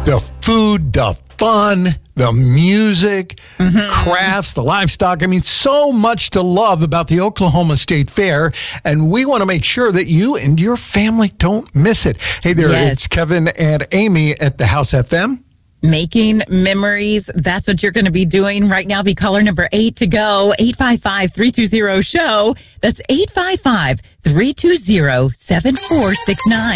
The food, the fun, the music, crafts, the livestock. I mean, so much to love about the Oklahoma State Fair. And we want to make sure that you and your family don't miss it. Hey there, It's Kevin and Amy at the House FM. Making memories. That's what you're going to be doing right now. Be caller number 8 to go. 855-320-SHOW. That's 855-320-7469.